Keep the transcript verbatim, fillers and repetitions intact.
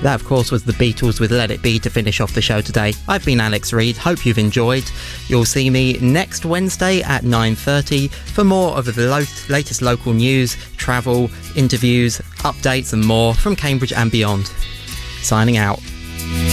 That, of course, was the Beatles with Let It Be to finish off the show today. I've been Alex Reid. Hope you've enjoyed. You'll see me next Wednesday at nine thirty for more of the lo- latest local news, travel, interviews, updates and more from Cambridge and beyond. Signing out.